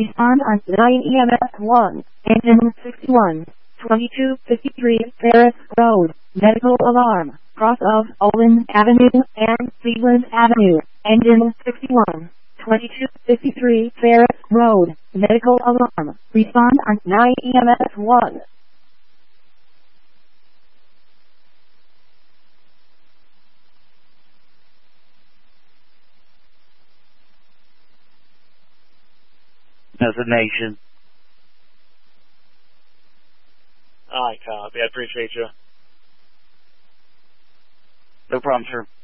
Respond on 9 EMS 1, engine 61, 2253 Ferris Road, medical alarm, cross of Olin Avenue and Cleveland Avenue, engine 61, 2253 Ferris Road, medical alarm. Respond on 9 EMS 1. Designation. Alright, copy. I appreciate you. No problem, sir.